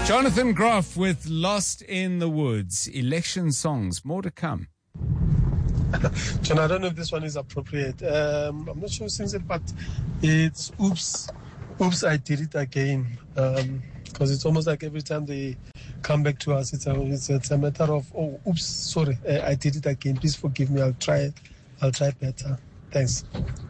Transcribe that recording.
Jonathan Groff with Lost in the Woods. Election songs. More to come. John, I don't know if this one is appropriate. I'm not sure who sings it, but it's Oops, I Did It Again. Because it's almost like every time they come back to us, it's a matter of, oh, oops, sorry, I did it again. Please forgive me. I'll try better. Thanks.